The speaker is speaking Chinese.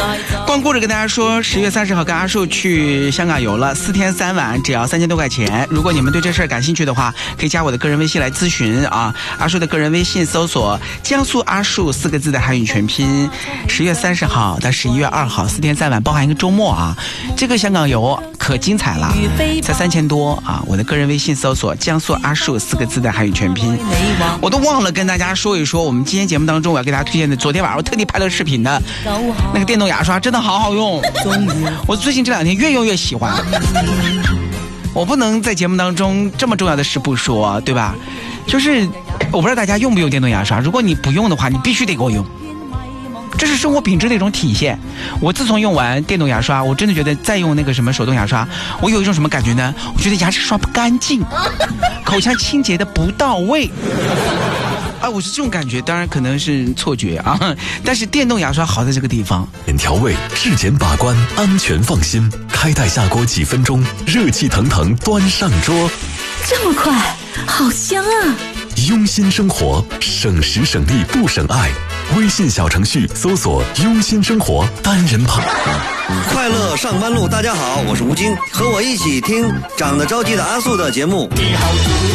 光顾着跟大家说，10月30号跟阿树去香港游了，4天3晚，只要3000多块钱。如果你们对这事儿感兴趣的话，可以加我的个人微信来咨询啊。阿树的个人微信搜索江苏阿树4个字的汉语全拼。10月30号到11月2号，4天3晚，包含一个周末啊。这个香港游可精彩了，才3000多啊！我的个人微信搜索江苏阿树4个字的汉语全拼。我都忘了跟大家说一说，我们今天节目当中我要给大家推荐的，昨天晚上我特地拍了视频的那个电动牙刷，真的好好用。我最近这2天越用越喜欢。我不能在节目当中这么重要的事不说，对吧？就是我不知道大家用不用电动牙刷，如果你不用的话，你必须得给我用。这是生活品质的一种体现。我自从用完电动牙刷，我真的觉得再用那个什么手动牙刷，我有一种什么感觉呢？我觉得牙齿刷不干净，口腔清洁的不到位。我是这种感觉，当然可能是错觉啊。但是电动牙刷好在这个地方， 调味、质检把关、安全放心。开袋下锅几分钟，热气腾腾端上桌。 这么快，好香啊！ 用心生活，省时省力不省爱。微信小程序搜索用心生活单人旁。 快乐上班路，大家好，我是吴京，和我一起听长得着急的阿素的节目。你好。